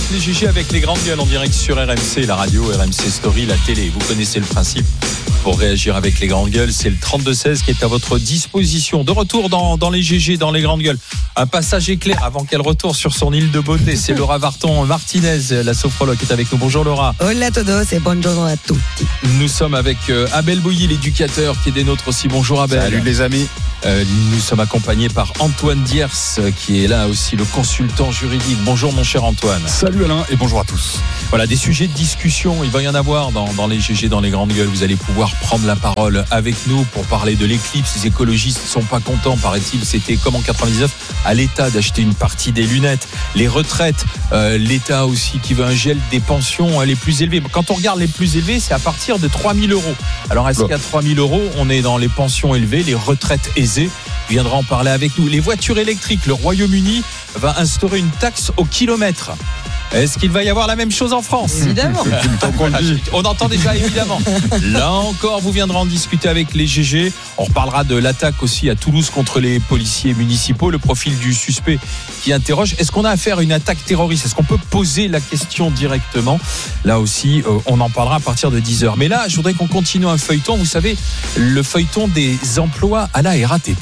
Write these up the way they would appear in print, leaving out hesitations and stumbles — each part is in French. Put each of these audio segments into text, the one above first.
les GG avec les grandes gueules en direct sur RMC, la radio, RMC Story, la télé. Vous connaissez le principe. Pour réagir avec les grandes gueules, c'est le 32-16 qui est à votre disposition. De retour dans les GG, dans les grandes gueules. Un passage éclair avant qu'elle retourne sur son île de beauté. C'est Laura Varton Martinez, la sophrologue, qui est avec nous. Bonjour Laura. Hola a todos et buongiorno a tutti. Nous sommes avec Abel Bouilly, l'éducateur, qui est des nôtres aussi. Bonjour Abel. Salut les amis. Nous sommes accompagnés par Antoine Diers, qui est là aussi, le consultant juridique. Bonjour mon cher Antoine. Salut Alain et bonjour à tous. Voilà, des sujets de discussion, il va y en avoir dans les GG, dans les grandes gueules. Vous allez pouvoir prendre la parole avec nous pour parler de l'éclipse. Les écologistes ne sont pas contents, paraît-il. C'était comme en 99, à l'État d'acheter une partie des lunettes. Les retraites, l'État aussi qui veut un gel des pensions les plus élevées. Quand on regarde les plus élevées, c'est à partir de 3 000 euros. Alors est-ce qu'à 3 000 euros, on est dans les pensions élevées, les retraites aisées? Viendra en parler avec nous. Les voitures électriques, le Royaume-Uni va instaurer une taxe au kilomètre. Est-ce qu'il va y avoir la même chose en France? Évidemment. On entend déjà évidemment. Là encore, vous viendrez en discuter avec les GG. On reparlera de l'attaque aussi à Toulouse contre les policiers municipaux, le profil du suspect qui interroge. Est-ce qu'on a affaire à une attaque terroriste? Est-ce qu'on peut poser la question directement? Là aussi, on en parlera à partir de 10h. Mais là, je voudrais qu'on continue un feuilleton. Vous savez, le feuilleton des emplois à la RATP.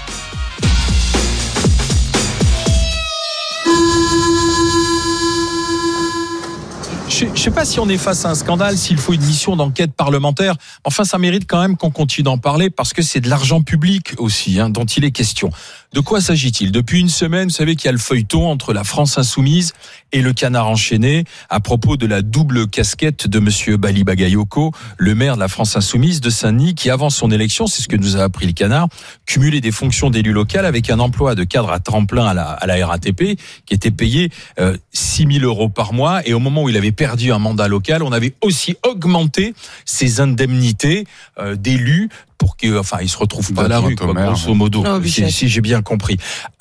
Je ne sais pas si on est face à un scandale, s'il faut une mission d'enquête parlementaire. Enfin, ça mérite quand même qu'on continue d'en parler parce que c'est de l'argent public aussi dont il est question. De quoi s'agit-il? Depuis une semaine, vous savez qu'il y a le feuilleton entre la France Insoumise et le Canard enchaîné à propos de la double casquette de monsieur Bali Bagayoko, le maire de la France Insoumise de Saint-Denis, qui avant son élection, c'est ce que nous a appris le Canard, cumulait des fonctions d'élu local avec un emploi de cadre à temps plein à la RATP qui était payé 6 000 euros par mois. Et au moment où il avait perdu un mandat local, on avait aussi augmenté ses indemnités d'élu pour qu'il se retrouve pas à la rue, grosso modo, si j'ai bien compris.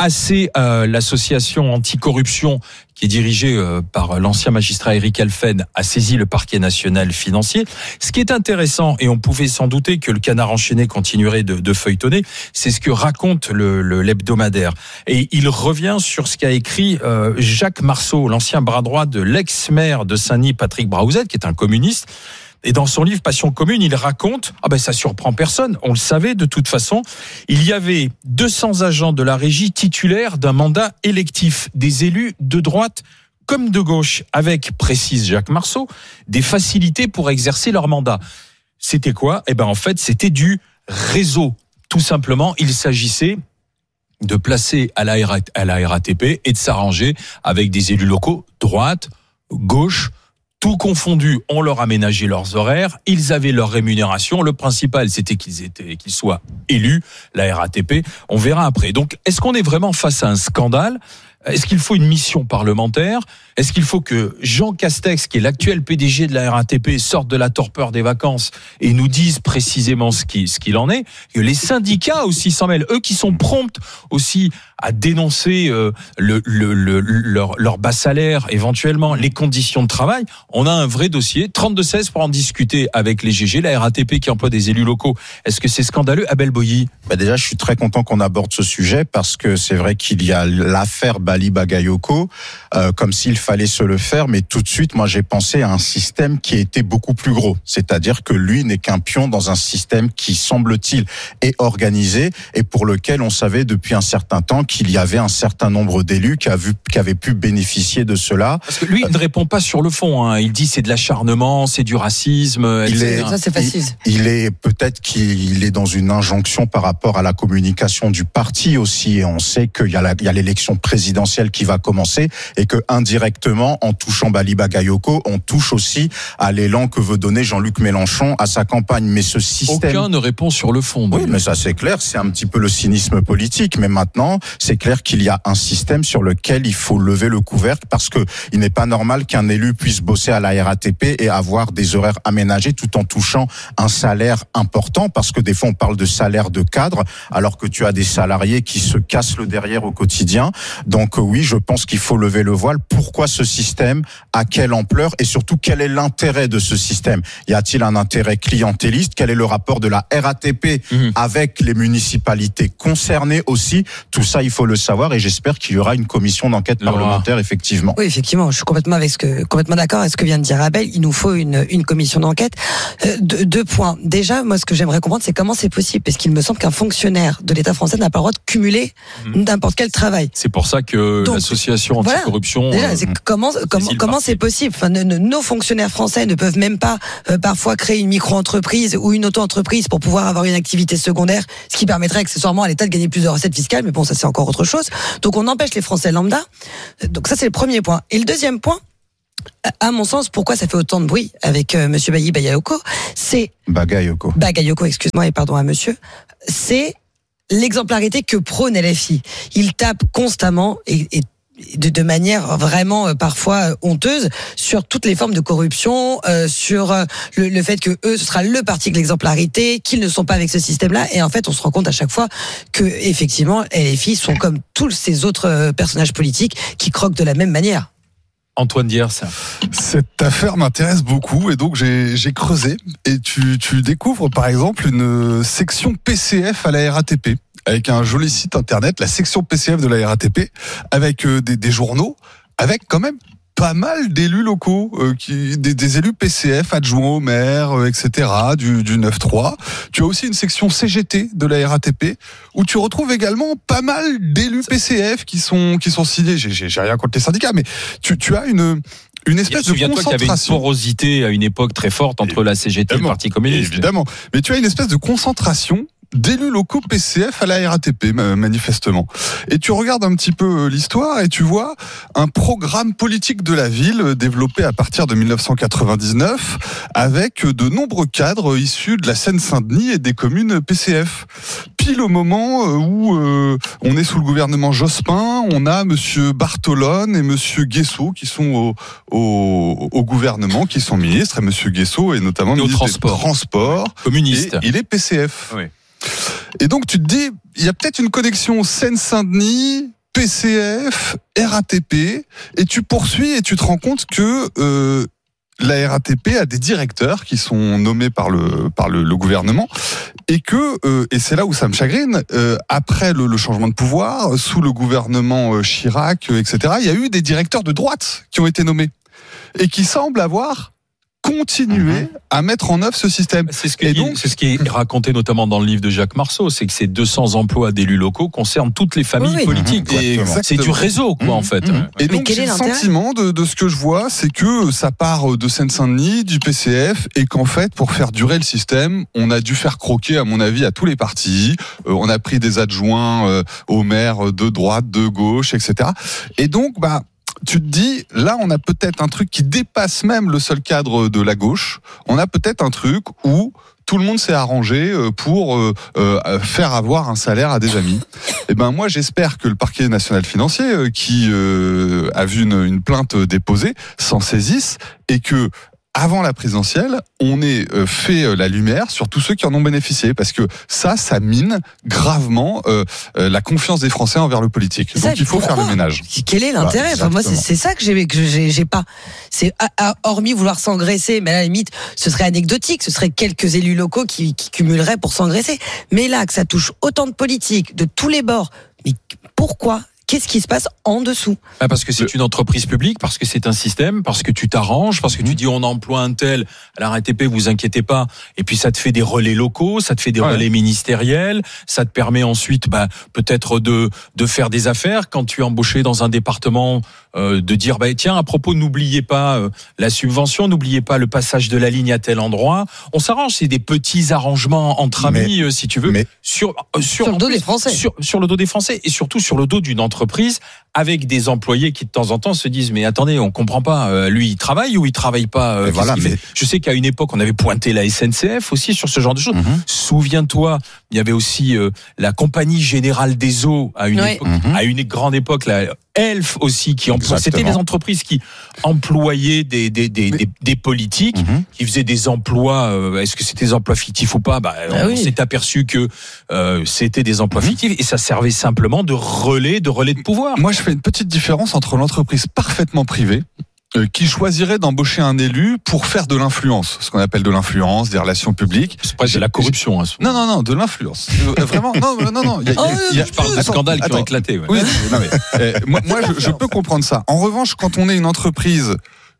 L'association anticorruption qui est dirigée par l'ancien magistrat Éric Alphen a saisi le parquet national financier. Ce qui est intéressant, et on pouvait s'en douter que le Canard enchaîné continuerait de feuilletonner, c'est ce que raconte l'hebdomadaire. Et il revient sur ce qu'a écrit Jacques Marceau, l'ancien bras droit de l'ex-maire de Saint-Denis, Patrick Braouzet, qui est un communiste. Et dans son livre Passion commune, il raconte, ça surprend personne, on le savait de toute façon, il y avait 200 agents de la régie titulaires d'un mandat électif, des élus de droite comme de gauche, avec, précise Jacques Marceau, des facilités pour exercer leur mandat. C'était quoi? En fait, c'était du réseau. Tout simplement, il s'agissait de placer à la RATP et de s'arranger avec des élus locaux, droite, gauche, tout confondu, on leur aménageait leurs horaires, ils avaient leur rémunération. Le principal, c'était qu'ils soient élus, la RATP. On verra après. Donc, est-ce qu'on est vraiment face à un scandale? Est-ce qu'il faut une mission parlementaire? Est-ce qu'il faut que Jean Castex, qui est l'actuel PDG de la RATP, sorte de la torpeur des vacances et nous dise précisément ce qu'il en est? Que les syndicats aussi s'en mêlent, eux qui sont prompts aussi à dénoncer leur bas salaire, éventuellement les conditions de travail. On a un vrai dossier. 32-16 pour en discuter avec les GG, la RATP qui emploie des élus locaux. Est-ce que c'est scandaleux, Abel Bouilly? Déjà, je suis très content qu'on aborde ce sujet parce que c'est vrai qu'il y a l'affaire Bali Bagayoko, comme s'il fallait se le faire, mais tout de suite, moi, j'ai pensé à un système qui était beaucoup plus gros. C'est-à-dire que lui n'est qu'un pion dans un système qui, semble-t-il, est organisé et pour lequel on savait depuis un certain temps qu'il y avait un certain nombre d'élus qui avaient pu bénéficier de cela. Parce que lui, il ne répond pas sur le fond. Il dit c'est de l'acharnement, c'est du racisme. Ça, c'est facile. Peut-être qu'il est dans une injonction par rapport à la communication du parti aussi. Et on sait qu'il y a l'élection présidentielle qui va commencer et que indirectement, en touchant Bali Bagayoko, on touche aussi à l'élan que veut donner Jean-Luc Mélenchon à sa campagne. Mais ce système... Aucun ne répond sur le fond. Oui, mais ça c'est clair, c'est un petit peu le cynisme politique. Mais maintenant, c'est clair qu'il y a un système sur lequel il faut lever le couvercle parce que il n'est pas normal qu'un élu puisse bosser à la RATP et avoir des horaires aménagés tout en touchant un salaire important parce que des fois on parle de salaire de cadre alors que tu as des salariés qui se cassent le derrière au quotidien. Donc Donc oui, je pense qu'il faut lever le voile. Pourquoi ce système? À quelle ampleur? Et surtout, quel est l'intérêt de ce système? Y a-t-il un intérêt clientéliste? Quel est le rapport de la RATP avec les municipalités concernées aussi? Tout ça, il faut le savoir, et j'espère qu'il y aura une commission d'enquête parlementaire, effectivement. Oui, effectivement, je suis complètement d'accord avec ce que vient de dire Abel. Il nous faut une commission d'enquête. Deux points. Déjà, moi, ce que j'aimerais comprendre, c'est comment c'est possible, parce qu'il me semble qu'un fonctionnaire de l'État français n'a pas le droit de cumuler n'importe quel travail. C'est pour ça que l'association anticorruption. Voilà, comment c'est possible? Enfin, nos fonctionnaires français ne peuvent même pas parfois créer une micro-entreprise ou une auto-entreprise pour pouvoir avoir une activité secondaire, ce qui permettrait accessoirement à l'État de gagner plus de recettes fiscales. Mais bon, ça c'est encore autre chose. Donc on empêche les Français lambda. Donc ça c'est le premier point. Et le deuxième point, à mon sens, pourquoi ça fait autant de bruit avec Monsieur Bailly Bagayoko, c'est Bagayoko, excuse-moi, et pardon à Monsieur, c'est l'exemplarité que prône LFI. Il tape constamment et de manière vraiment parfois honteuse sur toutes les formes de corruption, sur le fait que eux, ce sera le parti de l'exemplarité, qu'ils ne sont pas avec ce système-là. Et en fait, on se rend compte à chaque fois que effectivement, LFI sont comme tous ces autres personnages politiques qui croquent de la même manière. Antoine Diers. Cette affaire m'intéresse beaucoup et donc j'ai creusé et tu découvres par exemple une section PCF à la RATP avec un joli site internet, la section PCF de la RATP, avec des journaux, avec quand même pas mal d'élus locaux, des élus PCF adjoints au maire, etc., du 9-3. Tu as aussi une section CGT de la RATP, où tu retrouves également pas mal d'élus PCF qui sont signés. J'ai rien contre les syndicats, mais tu as une espèce de concentration. Qu'il y avait une porosité à une époque très forte entre la CGT et le Parti communiste. Évidemment. Mais tu as une espèce de concentration d'élus locaux PCF à la RATP, manifestement. Et tu regardes un petit peu l'histoire et tu vois un programme politique de la ville développé à partir de 1999 avec de nombreux cadres issus de la Seine-Saint-Denis et des communes PCF. Pile au moment où on est sous le gouvernement Jospin, on a monsieur Bartolone et monsieur Guesso qui sont au gouvernement, qui sont ministres, et monsieur Guesso est notamment ministre des Transports, communiste. Et il est PCF. Oui. Et donc tu te dis, il y a peut-être une connexion Seine-Saint-Denis, PCF, RATP, et tu poursuis et tu te rends compte que la RATP a des directeurs qui sont nommés par le gouvernement, et que et c'est là où ça me chagrine, après le changement de pouvoir, sous le gouvernement Chirac, etc., il y a eu des directeurs de droite qui ont été nommés et qui semblent avoir continuer à mettre en œuvre ce système. C'est ce qui est raconté notamment dans le livre de Jacques Marceau, c'est que ces 200 emplois d'élus locaux concernent toutes les familles politiques. C'est du réseau, quoi, en fait. Et donc, j'ai le sentiment de ce que je vois, c'est que ça part de Seine-Saint-Denis, du PCF, et qu'en fait, pour faire durer le système, on a dû faire croquer, à mon avis, à tous les partis. On a pris des adjoints aux maires de droite, de gauche, etc. Et donc, tu te dis, là, on a peut-être un truc qui dépasse même le seul cadre de la gauche. On a peut-être un truc où tout le monde s'est arrangé pour faire avoir un salaire à des amis. Et moi, j'espère que le parquet national financier, qui a vu une plainte déposée, s'en saisisse et que avant la présidentielle, on ait fait la lumière sur tous ceux qui en ont bénéficié, parce que ça mine gravement la confiance des Français envers le politique. Donc il faut faire le ménage. Quel est l'intérêt? Moi, c'est ça que j'ai pas. C'est hormis vouloir s'engraisser, mais à la limite, ce serait anecdotique. Ce serait quelques élus locaux qui cumuleraient pour s'engraisser. Mais là, que ça touche autant de politiques de tous les bords, mais pourquoi? Qu'est-ce qui se passe en dessous? Parce que c'est une entreprise publique, parce que c'est un système, parce que tu t'arranges, parce que tu dis on emploie un tel à la RATP, vous inquiétez pas, et puis ça te fait des relais locaux, ça te fait des relais ministériels, ça te permet ensuite peut-être de faire des affaires quand tu es embauché dans un département, de dire tiens, à propos, n'oubliez pas la subvention, n'oubliez pas le passage de la ligne à tel endroit. On s'arrange, c'est des petits arrangements entre amis, si tu veux, sur le dos des Français, sur le dos des Français, et surtout sur le dos d'une entreprise avec des employés qui de temps en temps se disent mais attendez, on comprend pas, lui il travaille ou il travaille pas, Je sais qu'à une époque on avait pointé la SNCF aussi sur ce genre de choses. Souviens-toi, il y avait aussi la Compagnie Générale des Eaux à une époque, à une grande époque, la Elf aussi, qui emploie. C'était des entreprises qui employaient des politiques, qui faisaient des emplois. Est-ce que c'était des emplois fictifs ou pas? On s'est aperçu que c'était des emplois fictifs, et ça servait simplement de relais de pouvoir. Moi, je fais une petite différence entre l'entreprise parfaitement privée qui choisirait d'embaucher un élu pour faire de l'influence, ce qu'on appelle de l'influence, des relations publiques. C'est pas de la corruption. Hein, non, de l'influence. Vraiment, non. Je parle de scandales qui ont éclaté. Ouais. Oui, non, mais, moi, je peux comprendre ça. En revanche, quand on est une entreprise,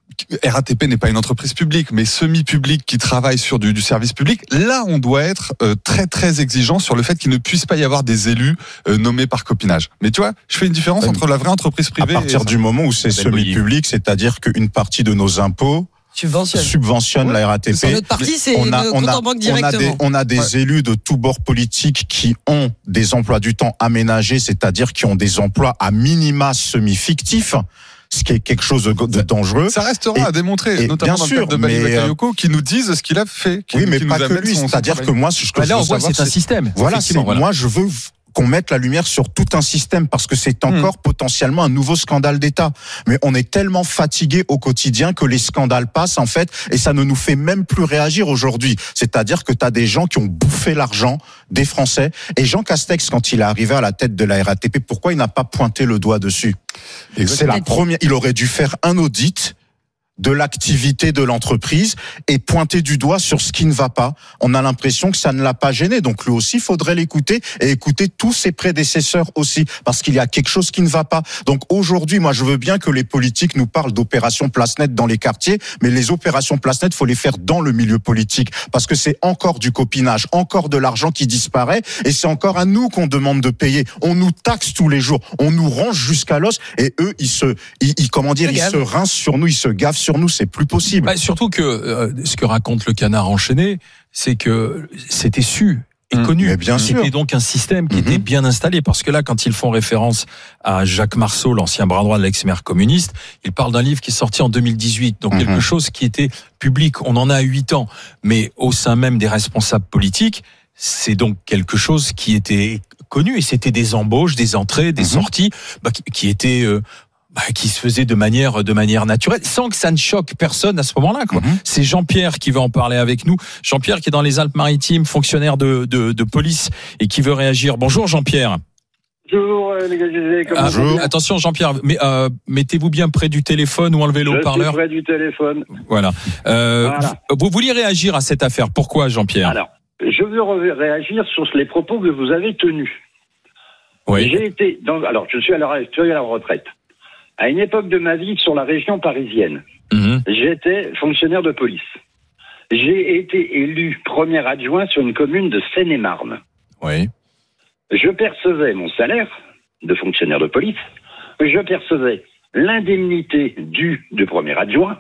RATP n'est pas une entreprise publique, mais semi-publique qui travaille sur du service public. Là, on doit être très très exigeant sur le fait qu'il ne puisse pas y avoir des élus nommés par copinage. Mais tu vois, je fais une différence entre la vraie entreprise privée. À partir du moment où c'est semi-public, c'est-à-dire qu'une partie de nos impôts subventionne la RATP. Sur notre partie, c'est compte en banque directement. On a des élus de tous bords politiques qui ont des emplois du temps aménagés, c'est-à-dire qui ont des emplois à minima semi-fictifs. Ce qui est quelque chose de dangereux. Ça restera à démontrer, notamment dans le cas de Bali Bakayoko, qui nous disent ce qu'il a fait. Oui, mais pas que lui. C'est-à-dire que moi, ce que je veux savoir, c'est un système. Voilà, moi, je veux qu'on mette la lumière sur tout un système parce que c'est encore potentiellement un nouveau scandale d'État. Mais on est tellement fatigué au quotidien que les scandales passent en fait et ça ne nous fait même plus réagir aujourd'hui. C'est-à-dire que tu as des gens qui ont bouffé l'argent des Français et Jean Castex, quand il est arrivé à la tête de la RATP, pourquoi il n'a pas pointé le doigt dessus? C'est la première. Il aurait dû faire un audit de l'activité de l'entreprise et pointer du doigt sur ce qui ne va pas. On a l'impression que ça ne l'a pas gêné. Donc lui aussi, il faudrait l'écouter et écouter tous ses prédécesseurs aussi, parce qu'il y a quelque chose qui ne va pas. Donc aujourd'hui, moi, je veux bien que les politiques nous parlent d'opérations place nette dans les quartiers, mais les opérations place nette, faut les faire dans le milieu politique, parce que c'est encore du copinage, encore de l'argent qui disparaît, et c'est encore à nous qu'on demande de payer. On nous taxe tous les jours, on nous range jusqu'à l'os, et eux, ils se rincent sur nous, ils se gavent sur nous, c'est plus possible. Surtout que ce que raconte le Canard enchaîné, c'est que c'était su et connu. Mais bien sûr. C'était donc un système qui était bien installé, parce que là, quand ils font référence à Jacques Marceau, l'ancien bras droit de l'ex-maire communiste, il parle d'un livre qui est sorti en 2018, donc quelque chose qui était public. On en a 8 ans, mais au sein même des responsables politiques, c'est donc quelque chose qui était connu, et c'était des embauches, des entrées, des sorties, qui étaient qui se faisait de manière naturelle, sans que ça ne choque personne à ce moment-là, quoi. C'est Jean-Pierre qui va en parler avec nous. Jean-Pierre qui est dans les Alpes-Maritimes, fonctionnaire de police et qui veut réagir. Bonjour Jean-Pierre. Bonjour les gars, bonjour. Attention Jean-Pierre, mais mettez-vous bien près du téléphone ou enlevez le haut-parleur. Je suis près du téléphone. Voilà. Vous vouliez réagir à cette affaire. Pourquoi Jean-Pierre? Alors, je veux réagir sur les propos que vous avez tenus. Oui. Je suis à l'heure actuelle à la retraite. À une époque de ma vie sur la région parisienne, j'étais fonctionnaire de police. J'ai été élu premier adjoint sur une commune de Seine-et-Marne. Oui. Je percevais mon salaire de fonctionnaire de police, je percevais l'indemnité due de premier adjoint.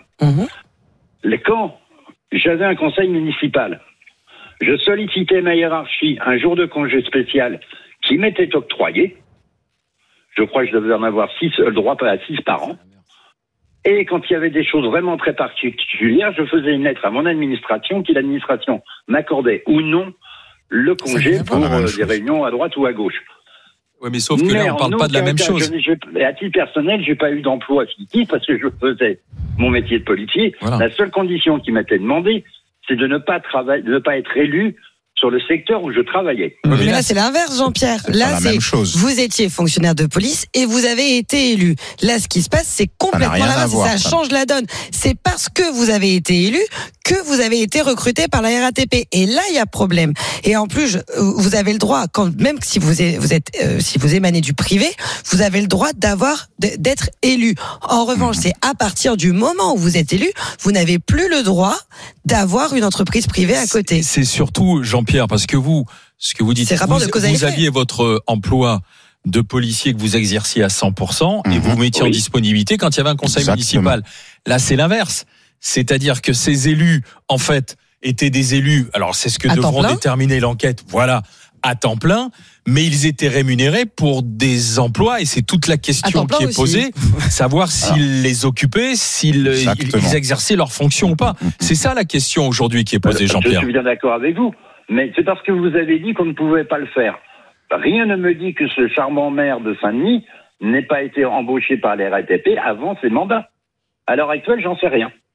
Quand j'avais un conseil municipal, je sollicitais ma hiérarchie un jour de congé spécial qui m'était octroyé. Je crois que je devais en avoir 6, le droit à 6 par an. Et quand il y avait des choses vraiment très particulières, je faisais une lettre à mon administration, qui l'administration m'accordait ou non le congé pour des réunions à droite ou à gauche. Oui, mais sauf que là, on ne parle pas de la même chose. À titre personnel, j'ai pas eu d'emploi fictif parce que je faisais mon métier de policier. Voilà. La seule condition qui m'était demandée, c'est de ne pas être élu sur le secteur où je travaillais. Mais là, c'est l'inverse, Jean-Pierre. Là, vous étiez fonctionnaire de police et vous avez été élu. Là, ce qui se passe, c'est complètement l'inverse. Ça change la donne. C'est parce que vous avez été élu que vous avez été recruté par la RATP. Et là, il y a problème. Et en plus, vous avez le droit, même si si vous émanez du privé, vous avez le droit d'être élu. En revanche, c'est à partir du moment où vous êtes élu, vous n'avez plus le droit d'avoir une entreprise privée à côté. C'est surtout, Jean-Pierre, parce que ce que vous dites, vous aviez votre emploi de policier que vous exerciez à 100% et vous vous mettiez en disponibilité quand il y avait un conseil municipal. Là, c'est l'inverse. C'est-à-dire que ces élus, en fait, étaient des élus, alors c'est ce que devront déterminer l'enquête, voilà, à temps plein, mais ils étaient rémunérés pour des emplois, et c'est toute la question qui est posée, savoir s'ils les occupaient, s'ils exerçaient leurs fonctions ou pas. C'est ça la question aujourd'hui qui est posée, Jean-Pierre. Je suis bien d'accord avec vous, mais c'est parce que vous avez dit qu'on ne pouvait pas le faire. Rien ne me dit que ce charmant maire de Saint-Denis n'ait pas été embauché par les RATP avant ses mandats. À l'heure actuelle, j'en sais rien.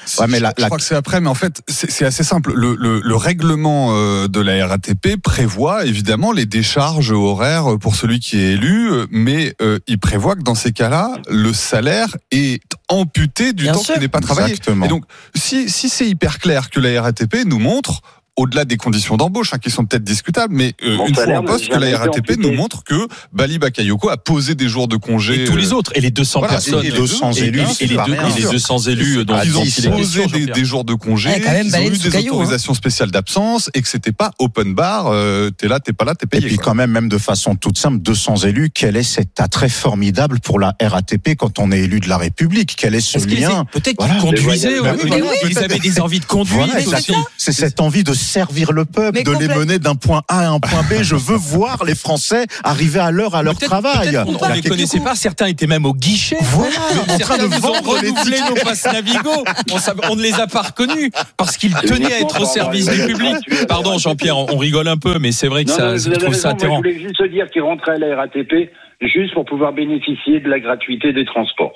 Ouais, mais je crois que c'est après, mais en fait, c'est assez simple. Le règlement de la RATP prévoit évidemment les décharges horaires pour celui qui est élu, mais il prévoit que dans ces cas-là, le salaire est amputé du temps qu'il n'est pas travaillé. Exactement. Et donc, si c'est hyper clair que la RATP nous montre, au-delà des conditions d'embauche, qui sont peut-être discutables, mais une fois en poste, que la RATP nous montre que Bali Bakayoko a posé des jours de congé. Et tous les autres, et les 200 personnes, et 200 élus, et les 200 élus dont ils ont posé des jours de congé, ils ont eu des autorisations spéciales d'absence, et que c'était pas open bar, t'es là, t'es pas là, t'es payé. Et puis quand même de façon toute simple, 200 élus, quel est cet attrait formidable pour la RATP quand on est élu de la République? Quel est ce lien? Peut-être qu'ils conduisaient, ils avaient des envies de conduire. C'est cette envie de servir le peuple, de les mener d'un point A à un point B. Je veux voir les Français arriver à l'heure à leur travail. On ne les connaissait pas, certains étaient même au guichet. Voilà, en train de vendre renouveler nos passes Navigo. On ne les a pas reconnus parce qu'ils tenaient à être au service du public. Pardon Jean-Pierre, on rigole un peu, mais c'est vrai que je trouve ça atterrant. Je voulais juste dire qu'ils rentraient à la RATP juste pour pouvoir bénéficier de la gratuité des transports.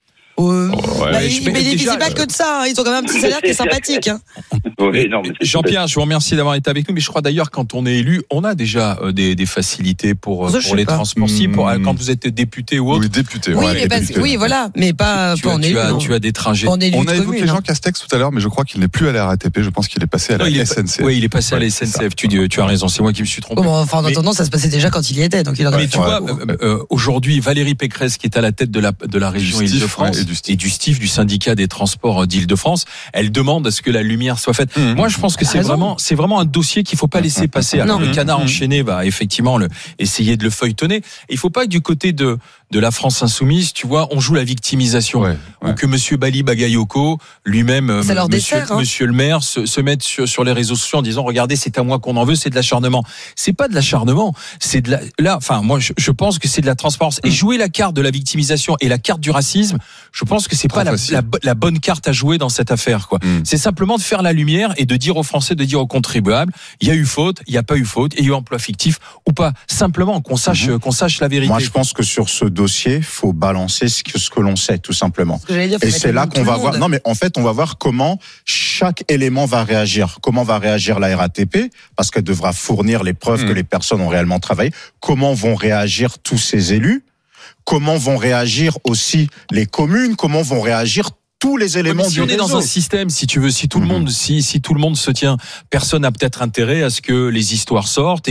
Ils ne bénéficient pas que de ça, ils ont quand même un petit salaire qui est sympathique. Jean-Pierre, je vous remercie d'avoir été avec nous, mais je crois d'ailleurs quand on est élu, on a déjà des facilités pour les transports. Quand vous êtes député ou autre. Oui, député. Oui, voilà, mais pas en élu. Tu as des trajets. On a évoqué Jean Castex tout à l'heure, mais je crois qu'il n'est plus à la RATP, je pense qu'il est passé à la SNCF. Oui, il est passé à la SNCF, tu as raison, c'est moi qui me suis trompé. Enfin, en attendant, ça se passait déjà quand il y était. Mais tu vois, aujourd'hui, Valérie Pécresse, qui est à la tête de la région Île-de-France, et du STIF, du syndicat des transports d'Île-de-France, elle demande à ce que la lumière soit faite. Moi, je pense que c'est vraiment un dossier qu'il faut pas laisser passer. Alors, le canard enchaîné va effectivement essayer de le feuilletonner. Et il faut pas que du côté de la France insoumise, tu vois, on joue la victimisation. Ou que monsieur Bali Bagayoko, lui-même, monsieur le maire, se mette sur les réseaux sociaux en disant, regardez, c'est à moi qu'on en veut, c'est de l'acharnement. C'est pas de l'acharnement. C'est moi, je pense que c'est de la transparence. Et jouer la carte de la victimisation et la carte du racisme, je pense que c'est pas la bonne carte à jouer dans cette affaire, quoi. C'est simplement de faire la lumière et de dire aux Français, de dire aux contribuables, il y a eu faute, il n'y a pas eu faute, il y a eu emploi fictif ou pas. Simplement qu'on sache la vérité. Moi, je pense que sur ce dossier, faut balancer ce que l'on sait, tout simplement. Et c'est là qu'on va voir. Non, mais en fait, on va voir comment chaque élément va réagir. Comment va réagir la RATP, parce qu'elle devra fournir les preuves que les personnes ont réellement travaillé. Comment vont réagir tous ces élus? Comment vont réagir aussi les communes? Comment vont réagir tous les éléments du réseau? Si on est dans un système, si tu veux, si tout le monde se tient, personne n'a peut-être intérêt à ce que les histoires sortent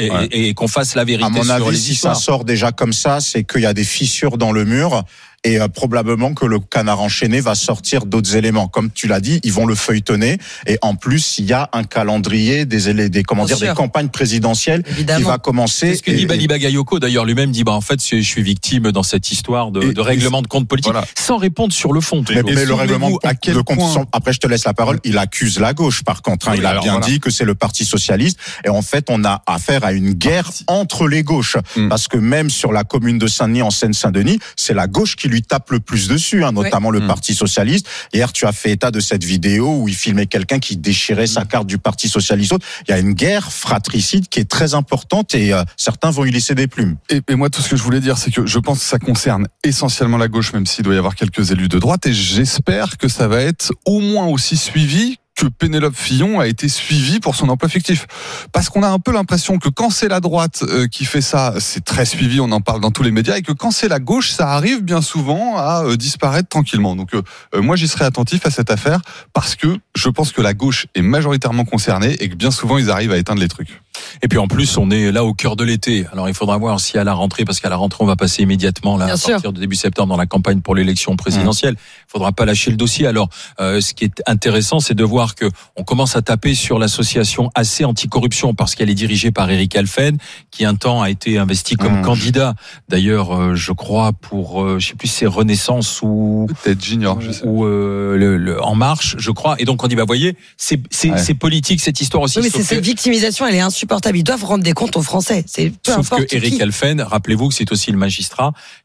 et qu'on fasse la vérité. À mon avis, si ça sort déjà comme ça, c'est qu'il y a des fissures dans le mur. Et probablement que le canard enchaîné va sortir d'autres éléments. Comme tu l'as dit, ils vont le feuilletonner. Et en plus, il y a un calendrier des campagnes présidentielles qui va commencer. C'est ce que dit Bali Bagayoko. D'ailleurs, lui-même dit, en fait, je suis victime dans cette histoire de règlement de compte politique, sans répondre sur le fond. Mais le règlement de compte, après je te laisse la parole, il accuse la gauche, par contre. Il a bien dit que c'est le Parti socialiste. Et en fait, on a affaire à une guerre entre les gauches. Parce que même sur la commune de Saint-Denis, en Seine-Saint-Denis, c'est la gauche qui lui tape le plus dessus, notamment le Parti socialiste. Hier, tu as fait état de cette vidéo où il filmait quelqu'un qui déchirait sa carte du Parti socialiste. Il y a une guerre fratricide qui est très importante et certains vont y laisser des plumes. Et moi, tout ce que je voulais dire, c'est que je pense que ça concerne essentiellement la gauche, même s'il doit y avoir quelques élus de droite, et j'espère que ça va être au moins aussi suivi que Pénélope Fillon a été suivie pour son emploi fictif. Parce qu'on a un peu l'impression que quand c'est la droite qui fait ça, c'est très suivi, on en parle dans tous les médias, et que quand c'est la gauche, ça arrive bien souvent à disparaître tranquillement. Donc moi, j'y serai attentif à cette affaire, parce que je pense que la gauche est majoritairement concernée, et que bien souvent, ils arrivent à éteindre les trucs. Et puis en plus, on est là au cœur de l'été. Alors il faudra voir si à la rentrée, parce qu'à la rentrée, on va passer immédiatement à partir de début septembre dans la campagne pour l'élection présidentielle. Il faudra pas lâcher le dossier. Alors ce qui est intéressant, c'est de voir que on commence à taper sur l'association AC Anticorruption, parce qu'elle est dirigée par Eric Alphen, qui un temps a été investi comme candidat. D'ailleurs, je crois pour, je sais plus si c'est Renaissance ou peut-être Junior, je sais. Ou En Marche, je crois. Et donc on dit voyez, c'est politique cette histoire aussi. Oui, mais cette victimisation, elle est insupportable. Ils doivent rendre des comptes aux Français. Sauf que Eric Alphen, rappelez-vous que c'est aussi le magistrat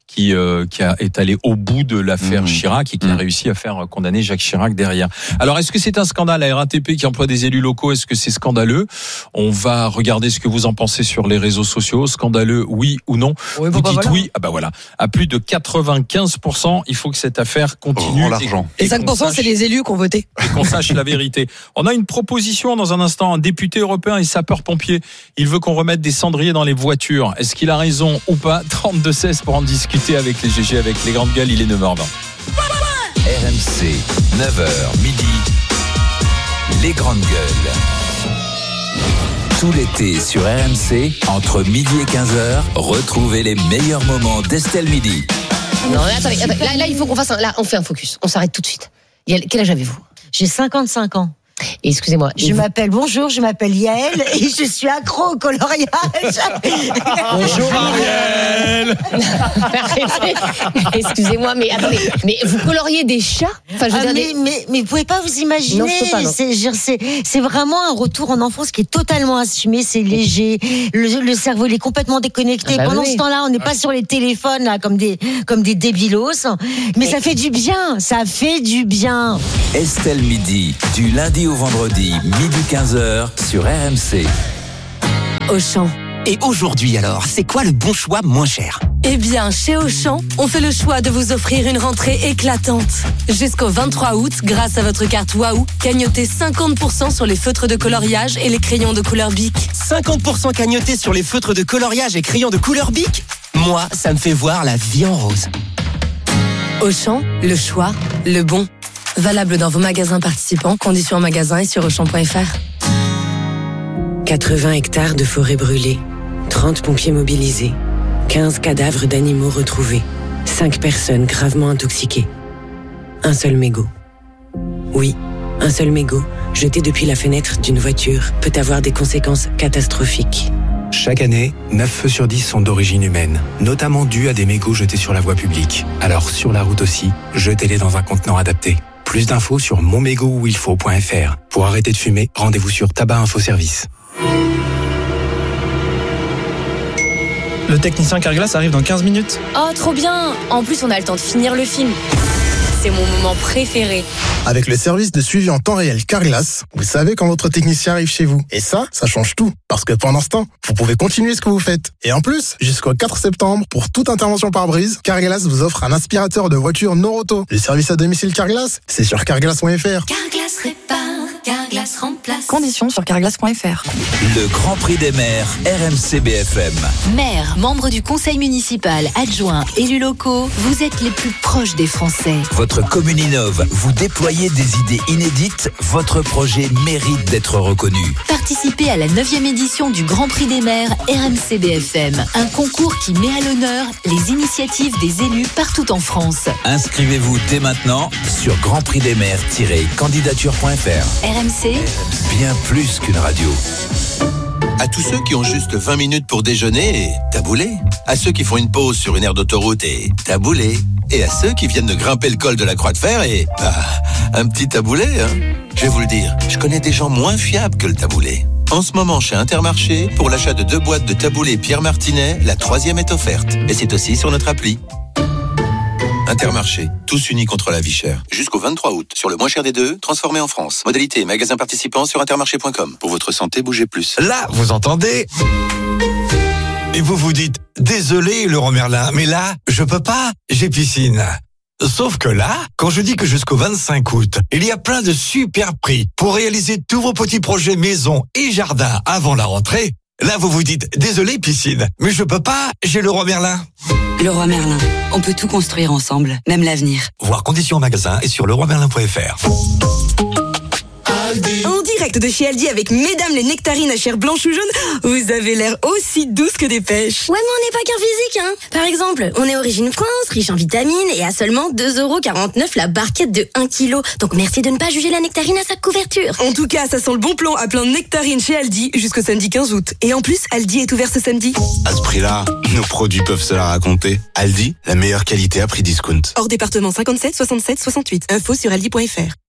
qui est allé au bout de l'affaire Chirac et qui a réussi à faire condamner Jacques Chirac derrière. Alors, est-ce que c'est un scandale, la RATP qui emploie des élus locaux? Est-ce que c'est scandaleux? On va regarder ce que vous en pensez sur les réseaux sociaux. Scandaleux, oui ou non? Oui, vous dites voilà. oui. Ah bah voilà. À plus de 95%, il faut que cette affaire continue. L'argent. Et 5%, c'est les élus qui ont voté. Et qu'on sache la vérité. On a une proposition dans un instant. Un député européen et sapeur-pompier. Il veut qu'on remette des cendriers dans les voitures. Est-ce qu'il a raison ou pas? 32-16 pour en discuter avec les GG, avec les grandes gueules. Il est 9h20. RMC, 9h midi. Les grandes gueules. Tout l'été sur RMC, entre midi et 15h, retrouvez les meilleurs moments d'Estelle Midi. Non, mais attendez. Là, il faut qu'on fasse on fait un focus. On s'arrête tout de suite. Quel âge avez-vous? J'ai 55 ans. Et excusez-moi. Je m'appelle Yael et je suis accro au coloriage. Bonjour Ariel. Arrêtez. Excusez-moi, mais attendez. Mais vous coloriez des chats? Enfin, je veux dire mais vous pouvez pas vous imaginer. Non, je peux pas, non. C'est vraiment un retour en enfance qui est totalement assumé. C'est léger. Le cerveau, il est complètement déconnecté. Ah bah Pendant oui. ce temps-là, on n'est pas sur les téléphones là comme des débilos. Mais ça fait du bien. Ça fait du bien. Estelle Midi, du lundi au vendredi, midi 15h sur RMC. Auchan. Et aujourd'hui alors, c'est quoi le bon choix moins cher? Eh bien, chez Auchan, on fait le choix de vous offrir une rentrée éclatante. Jusqu'au 23 août, grâce à votre carte Waouh, gagnotez 50% sur les feutres de coloriage et les crayons de couleur Bic. 50% cagnoté sur les feutres de coloriage et crayons de couleur Bic? Moi, ça me fait voir la vie en rose. Auchan, le choix, le bon. Valable dans vos magasins participants, conditions en magasin et sur Auchan.fr. 80 hectares de forêt brûlée, 30 pompiers mobilisés, 15 cadavres d'animaux retrouvés, 5 personnes gravement intoxiquées. Un seul mégot. Oui, un seul mégot, jeté depuis la fenêtre d'une voiture, peut avoir des conséquences catastrophiques. Chaque année, 9 feux sur 10 sont d'origine humaine, notamment dus à des mégots jetés sur la voie publique. Alors sur la route aussi, jetez-les dans un contenant adapté. Plus d'infos sur monmégotuilfaut.fr. Pour arrêter de fumer, rendez-vous sur Tabac Info Service. Le technicien Carglass arrive dans 15 minutes. Oh, trop bien! En plus, on a le temps de finir le film. C'est mon moment préféré. Avec le service de suivi en temps réel Carglass, vous savez quand votre technicien arrive chez vous. Et ça change tout. Parce que pendant ce temps, vous pouvez continuer ce que vous faiite. Et en plus, jusqu'au 4 septembre, pour toute intervention par brise, Carglass vous offre un aspirateur de voiture Noroto. Le service à domicile Carglass, c'est sur carglass.fr. Carglass répare, Carglass remplace. Conditions sur carglass.fr. Le Grand Prix des maires, RMC BFM. Maires, membres du conseil municipal, adjoints, élus locaux, vous êtes les plus proches des Français. Votre commune innove, vous déployez des idées inédites, votre projet mérite d'être reconnu. Participez à la 9e édition du Grand Prix des maires RMC BFM, un concours qui met à l'honneur les initiatives des élus partout en France. Inscrivez-vous dès maintenant sur grandprixdesmaires-candidature.fr. RMC, bien plus qu'une radio. À tous ceux qui ont juste 20 minutes pour déjeuner et taboulé. À ceux qui font une pause sur une aire d'autoroute et taboulé. Et à ceux qui viennent de grimper le col de la Croix de Fer et un petit taboulé. Je vais vous le dire, je connais des gens moins fiables que le taboulé. En ce moment, chez Intermarché, pour l'achat de 2 boîtes de taboulé Pierre Martinet, la 3e est offerte. Et c'est aussi sur notre appli. Intermarché, tous unis contre la vie chère. Jusqu'au 23 août, sur le moins cher des deux, transformé en France. Modalité et magasin participants sur intermarché.com. Pour votre santé, bougez plus. Là, vous entendez ? Et vous vous dites, désolé Laurent Merlin, mais là, je peux pas, j'ai piscine. Sauf que là, quand je dis que jusqu'au 25 août, il y a plein de super prix pour réaliser tous vos petits projets maison et jardin avant la rentrée, là vous vous dites, désolé piscine, mais je peux pas, j'ai Leroy Merlin. Leroy Merlin, on peut tout construire ensemble, même l'avenir. Voir conditions en magasin et sur leroymerlin.fr. En direct de chez Aldi avec mesdames les nectarines à chair blanche ou jaune, vous avez l'air aussi douce que des pêches. Ouais, mais on n'est pas qu'un physique, hein. Par exemple, on est origine France, riche en vitamines et à seulement 2,49€ la barquette de 1 kg. Donc merci de ne pas juger la nectarine à sa couverture. En tout cas, ça sent le bon plan à plein de nectarines chez Aldi jusqu'au samedi 15 août. Et en plus, Aldi est ouvert ce samedi. À ce prix-là, nos produits peuvent se la raconter. Aldi, la meilleure qualité à prix discount. Hors département 57 67 68. Info sur aldi.fr.